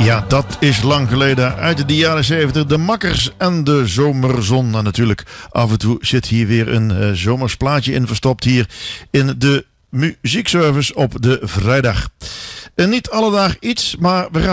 Ja, dat is lang geleden. Uit de jaren 70. De Makkers en de Zomerzon. En natuurlijk, af en toe zit hier weer een zomersplaatje in verstopt. Hier in de muziekservice op de vrijdag. Niet alledaag iets, maar we gaan